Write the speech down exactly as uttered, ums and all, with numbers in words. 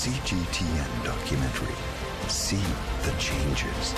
C G T N documentary. See the changes.